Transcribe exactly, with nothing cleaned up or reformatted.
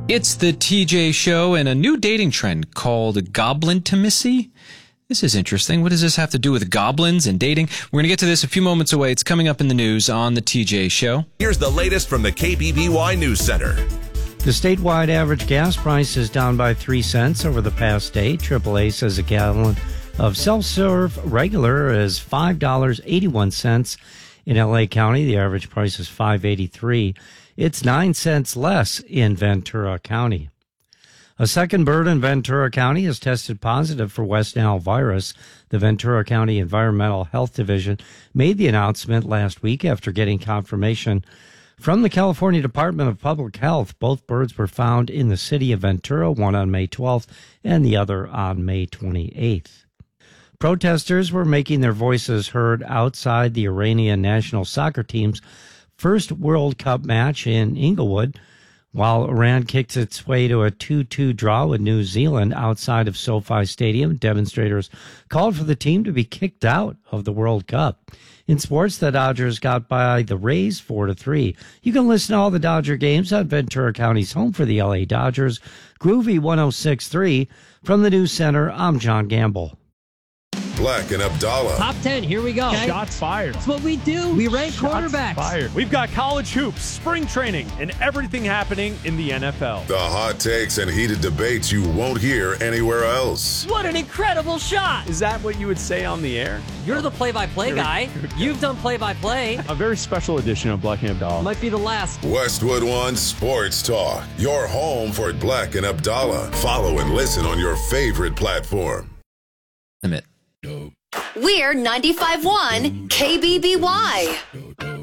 It's the T J Show and a new dating trend called goblintimacy. This is interesting. What does this have to do with goblins and dating? We're going to get to this a few moments away. It's coming up in the news on the T J Show. Here's the latest from the K B B Y News Center. The statewide average gas price is down by three cents over the past day. triple A says a gallon of self-serve regular is five dollars and eighty-one cents. In L A County, the average price is five dollars and eighty-three cents. It's nine cents less in Ventura County. A second bird in Ventura County has tested positive for West Nile virus. The Ventura County Environmental Health Division made the announcement last week after getting confirmation from the California Department of Public Health. Both birds were found in the city of Ventura, one on May twelfth and the other on May twenty-eighth. Protesters were making their voices heard outside the Iranian national soccer team's first World Cup match in Inglewood, while Iran kicked its way to a two two draw with New Zealand outside of SoFi Stadium. Demonstrators called for the team to be kicked out of the World Cup. In sports, the Dodgers got by the Rays four to three. You can listen to all the Dodger games on Ventura County's home for the L A Dodgers, Groovy one oh six point three. From the News Center, I'm John Gamble. Black and Abdallah. Top ten, here we go. Okay. Shots fired. That's what we do. We rank Shots quarterbacks. Fired. We've got college hoops, spring training, and everything happening in the N F L. The hot takes and heated debates you won't hear anywhere else. What an incredible shot. Is that what you would say on the air? You're the play-by-play guy. You've done play-by-play. A very special edition of Black and Abdallah. Might be the last. Westwood One Sports Talk. Your home for Black and Abdallah. Follow and listen on your favorite platform. Limit. We're ninety-five point one K B B Y.